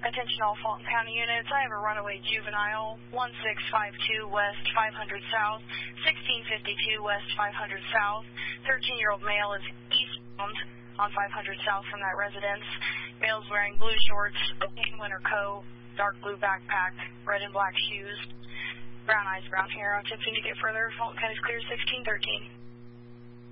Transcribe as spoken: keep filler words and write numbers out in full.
Attention all Fulton County units, I have a runaway juvenile, one six five two West five hundred South, sixteen fifty-two West five hundred South. thirteen-year-old male is eastbound on five hundred South from that residence. Male is wearing blue shorts, pink winter coat, dark blue backpack, red and black shoes, brown eyes, brown hair. Attempting to get further. Fulton County's clear sixteen thirteen.